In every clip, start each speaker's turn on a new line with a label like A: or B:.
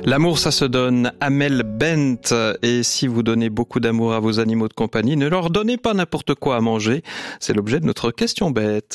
A: L'amour, ça se donne. Amel Bent. Et si vous donnez beaucoup d'amour à vos animaux de compagnie, ne leur donnez pas n'importe quoi à manger. C'est l'objet de notre question bête.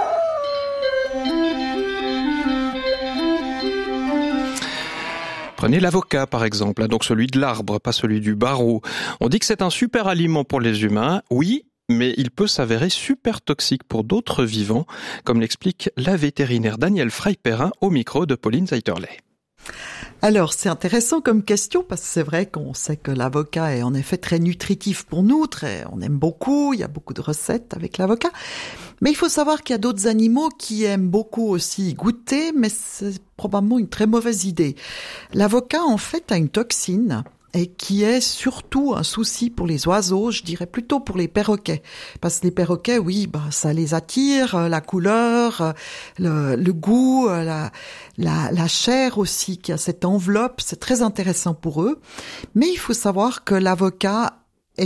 A: Prenez l'avocat par exemple, donc celui de l'arbre, pas celui du barreau. On dit que c'est un super aliment pour les humains, oui, mais il peut s'avérer super toxique pour d'autres vivants, comme l'explique la vétérinaire Danielle Frey-Perrin au micro de Pauline Zeiterley.
B: Alors, c'est intéressant comme question parce que c'est vrai qu'on sait que l'avocat est en effet très nutritif pour nous, on aime beaucoup, il y a beaucoup de recettes avec l'avocat. Mais il faut savoir qu'il y a d'autres animaux qui aiment beaucoup aussi goûter, mais c'est probablement une très mauvaise idée. L'avocat, en fait, a une toxine et qui est surtout un souci pour les oiseaux, je dirais plutôt pour les perroquets. Parce que les perroquets, oui, ça les attire, la couleur, le goût, la chair aussi, qui a cette enveloppe, c'est très intéressant pour eux. Mais il faut savoir que l'avocat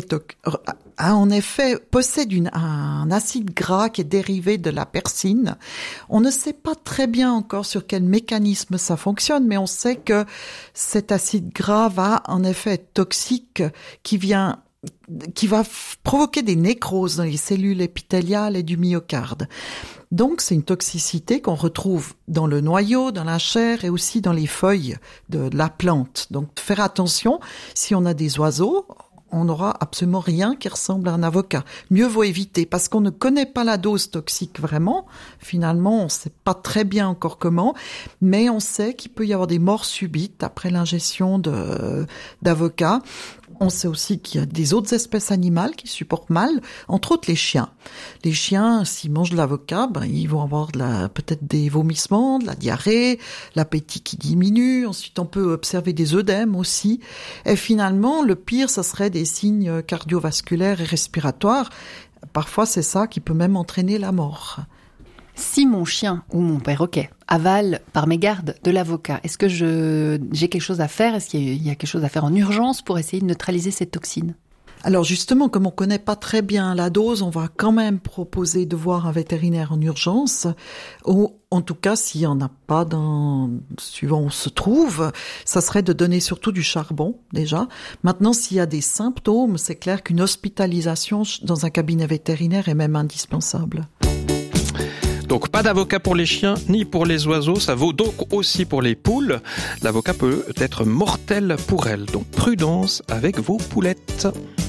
B: en effet possède un acide gras qui est dérivé de la persine. On ne sait pas très bien encore sur quel mécanisme ça fonctionne, mais on sait que cet acide gras va en effet être toxique, qui va provoquer des nécroses dans les cellules épithéliales et du myocarde. Donc, c'est une toxicité qu'on retrouve dans le noyau, dans la chair et aussi dans les feuilles de la plante. Donc, faire attention, si on a des oiseaux, on n'aura absolument rien qui ressemble à un avocat. Mieux vaut éviter, parce qu'on ne connaît pas la dose toxique vraiment. Finalement, on ne sait pas très bien encore comment, mais on sait qu'il peut y avoir des morts subites après l'ingestion d'avocat. On sait aussi qu'il y a des autres espèces animales qui supportent mal, entre autres les chiens. Les chiens, s'ils mangent de l'avocat, ils vont avoir peut-être des vomissements, de la diarrhée, l'appétit qui diminue. Ensuite, on peut observer des œdèmes aussi. Et finalement, le pire, ça serait des signes cardiovasculaires et respiratoires. Parfois, c'est ça qui peut même entraîner la mort.
C: Si mon chien ou mon perroquet avale par mégarde de l'avocat, est-ce que j'ai quelque chose à faire? Est-ce qu'il y a quelque chose à faire en urgence pour essayer de neutraliser cette toxine?
B: Alors justement, comme on connaît pas très bien la dose, on va quand même proposer de voir un vétérinaire en urgence. Ou en tout cas, s'il y en a pas suivant où on se trouve, ça serait de donner surtout du charbon, déjà. Maintenant, s'il y a des symptômes, c'est clair qu'une hospitalisation dans un cabinet vétérinaire est même indispensable.
A: Donc pas d'avocat pour les chiens ni pour les oiseaux, ça vaut donc aussi pour les poules. L'avocat peut être mortel pour elles, donc prudence avec vos poulettes.